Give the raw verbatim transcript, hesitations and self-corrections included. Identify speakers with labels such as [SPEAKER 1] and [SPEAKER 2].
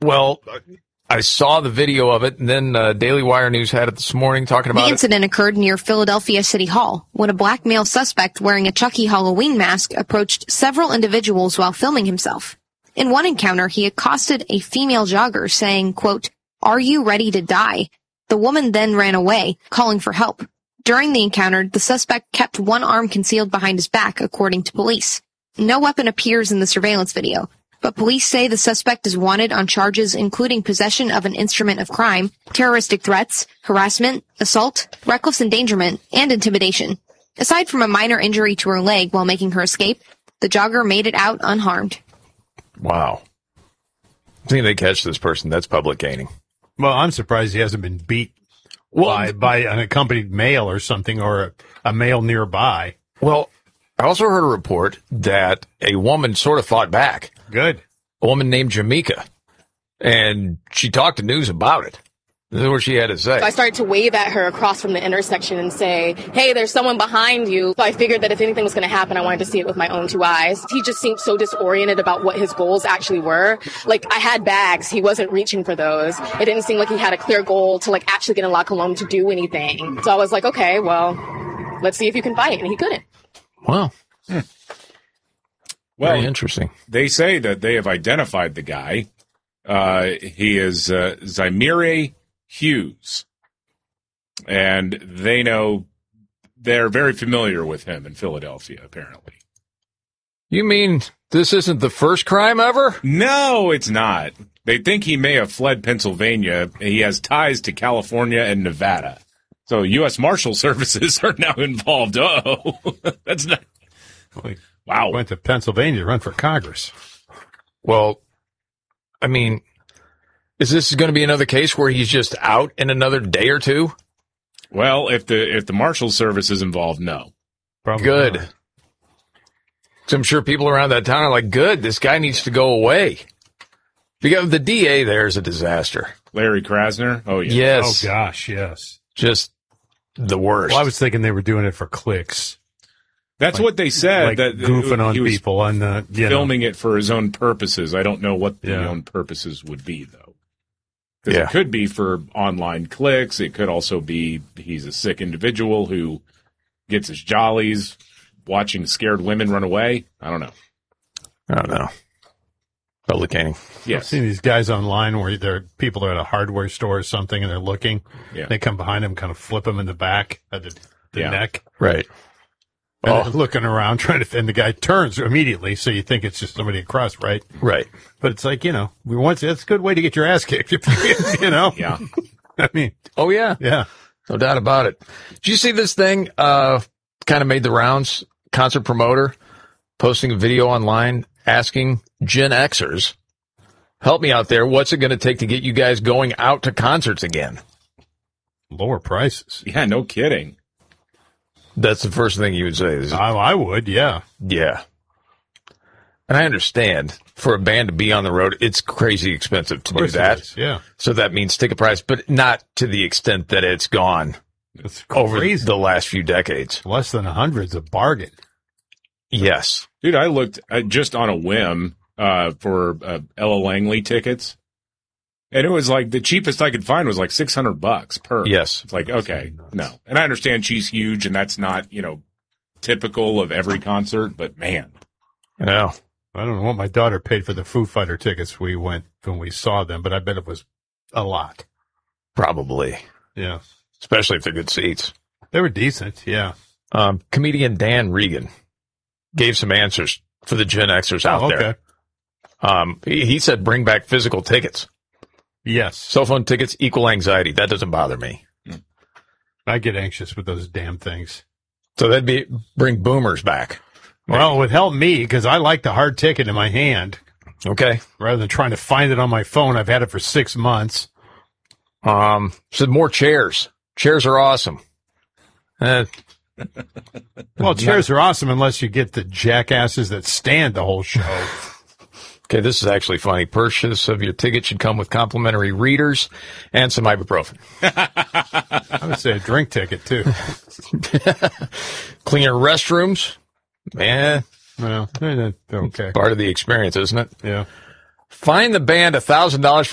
[SPEAKER 1] Well, I saw the video of it, and then uh, Daily Wire News had it this morning talking about it.
[SPEAKER 2] The incident occurred near Philadelphia City Hall when a black male suspect wearing a Chucky Halloween mask approached several individuals while filming himself. In one encounter, he accosted a female jogger saying, quote, "Are you ready to die?" The woman then ran away, calling for help. During the encounter, the suspect kept one arm concealed behind his back, according to police. No weapon appears in the surveillance video, but police say the suspect is wanted on charges including possession of an instrument of crime, terroristic threats, harassment, assault, reckless endangerment, and intimidation. Aside from a minor injury to her leg while making her escape, the jogger made it out unharmed.
[SPEAKER 1] Wow. I think they catch this person. That's public gaining.
[SPEAKER 3] Well, I'm surprised he hasn't been beat well, by, by an accompanied male or something, or a, a male nearby.
[SPEAKER 1] Well, I also heard a report that a woman sort of fought back.
[SPEAKER 3] Good.
[SPEAKER 1] A woman named Jamaica. And she talked to news about it. This is what she had to say.
[SPEAKER 4] So I started to wave at her across from the intersection and say, "Hey, there's someone behind you." So I figured that if anything was going to happen, I wanted to see it with my own two eyes. He just seemed so disoriented about what his goals actually were. Like, I had bags. He wasn't reaching for those. It didn't seem like he had a clear goal to, like, actually get in La Colombe to do anything. So I was like, okay, well, let's see if you can fight. And he couldn't.
[SPEAKER 1] Wow.
[SPEAKER 5] Hmm. Well,
[SPEAKER 1] very interesting.
[SPEAKER 5] They say that they have identified the guy. Uh, he is uh, Zymire Hughes, and they know they're very familiar with him in Philadelphia, apparently.
[SPEAKER 1] You mean this isn't the first crime ever?
[SPEAKER 5] No, it's not. They think he may have fled Pennsylvania. He has ties to California and Nevada. So U S Marshal Services are now involved. Oh, that's not... Wow.
[SPEAKER 3] Went to Pennsylvania to run for Congress.
[SPEAKER 1] Well, I mean... Is this going to be another case where he's just out in another day or two?
[SPEAKER 5] Well, if the if the Marshal Service is involved, no.
[SPEAKER 1] Probably good. Not. So I'm sure people around that town are like, good, this guy needs to go away. Because the D A there is a disaster.
[SPEAKER 5] Larry Krasner? Oh, yeah.
[SPEAKER 1] Yes.
[SPEAKER 3] Oh, gosh, yes.
[SPEAKER 1] Just the worst.
[SPEAKER 3] Well, I was thinking they were doing it for clicks.
[SPEAKER 5] That's
[SPEAKER 3] like,
[SPEAKER 5] what they said.
[SPEAKER 3] Like
[SPEAKER 5] that
[SPEAKER 3] goofing on
[SPEAKER 5] he was
[SPEAKER 3] people. On the, you
[SPEAKER 5] filming
[SPEAKER 3] know.
[SPEAKER 5] it for his own purposes. I don't know what the
[SPEAKER 3] yeah.
[SPEAKER 5] own purposes would be, though. Because
[SPEAKER 1] yeah.
[SPEAKER 5] it could be for online clicks. It could also be he's a sick individual who gets his jollies watching scared women run away. I don't know.
[SPEAKER 1] I don't know. Public gaining.
[SPEAKER 5] Yes.
[SPEAKER 3] I've seen these guys online where they're, people are at a hardware store or something and they're looking.
[SPEAKER 5] Yeah.
[SPEAKER 3] They come behind them, kind of flip them in the back of the, the
[SPEAKER 5] yeah.
[SPEAKER 3] neck.
[SPEAKER 1] Right.
[SPEAKER 3] And
[SPEAKER 1] oh.
[SPEAKER 3] they're looking around trying to, and the guy turns immediately, so you think it's just somebody across, right?
[SPEAKER 1] Right.
[SPEAKER 3] But it's like, you know, we want that's a good way to get your ass kicked, you know?
[SPEAKER 5] Yeah.
[SPEAKER 3] I mean,
[SPEAKER 1] oh, yeah.
[SPEAKER 3] Yeah.
[SPEAKER 1] No doubt about it. Did you see this thing? Uh, kind of made the rounds. Concert promoter posting a video online asking Gen Xers, help me out there. What's it going to take to get you guys going out to concerts again?
[SPEAKER 3] Lower prices.
[SPEAKER 5] Yeah, no kidding.
[SPEAKER 1] That's the first thing you would say. Is,
[SPEAKER 3] I, I would, yeah.
[SPEAKER 1] Yeah. And I understand for a band to be on the road, it's crazy expensive to do that.
[SPEAKER 3] Is, yeah.
[SPEAKER 1] So that means ticket price, but not to the extent that it's gone
[SPEAKER 3] it's
[SPEAKER 1] over the last few decades.
[SPEAKER 3] Less than a hundred's a bargain.
[SPEAKER 1] Yes.
[SPEAKER 5] Dude, I looked uh, just on a whim uh, for uh, Ella Langley tickets. And it was like the cheapest I could find was like six hundred bucks per.
[SPEAKER 1] Yes.
[SPEAKER 5] It's like, okay, no. And I understand she's huge and that's not, you know, typical of every concert, but man.
[SPEAKER 1] I know.
[SPEAKER 3] I don't know what my daughter paid for the Foo Fighter tickets we went when we saw them, but I bet it was a lot.
[SPEAKER 1] Probably.
[SPEAKER 3] Yeah.
[SPEAKER 1] Especially if they're good seats.
[SPEAKER 3] They were decent, yeah.
[SPEAKER 1] Um, comedian Dan Regan gave some answers for the Gen Xers out
[SPEAKER 3] oh, okay.
[SPEAKER 1] there. Um, he, he said bring back physical tickets.
[SPEAKER 3] Yes.
[SPEAKER 1] Cell phone tickets equal anxiety. That doesn't bother me.
[SPEAKER 3] I get anxious with those damn things.
[SPEAKER 1] So that'd be bring boomers back.
[SPEAKER 3] Well, it would help me because I like the hard ticket in my hand.
[SPEAKER 1] Okay.
[SPEAKER 3] Rather than trying to find it on my phone. I've had it for six months.
[SPEAKER 1] Um, said more chairs. Chairs are awesome. Uh,
[SPEAKER 3] well, chairs are awesome unless you get the jackasses that stand the whole show.
[SPEAKER 1] Okay, this is actually funny. Purchase of your ticket should come with complimentary readers and some ibuprofen.
[SPEAKER 3] I would say a drink ticket, too.
[SPEAKER 1] Cleaner restrooms. Man.
[SPEAKER 3] Well, okay.
[SPEAKER 1] Part of the experience, isn't it?
[SPEAKER 3] Yeah.
[SPEAKER 1] Fine the band one thousand dollars for